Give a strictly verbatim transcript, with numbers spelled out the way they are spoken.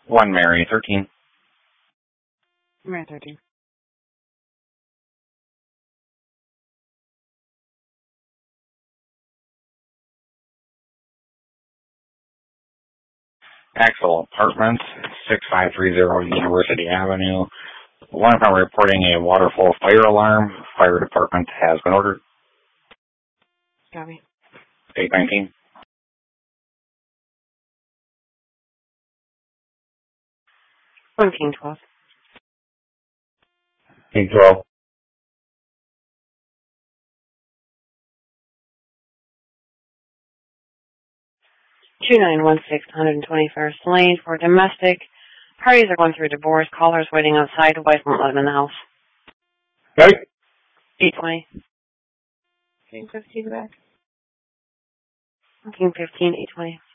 One Mary, thirteen. Mary, thirteen. Axel Apartments, six five three zero University Avenue. One, if I'm reporting a waterfall fire alarm. Fire department has been ordered. Copy. eight nineteen. One King twelve. King twelve. two nine one six, one twenty-first Lane for domestic. Parties are going through divorce. Callers waiting outside. Wife won't let them in the house. Okay. eight twenty. King fifteen back. King fifteen, eight twenty.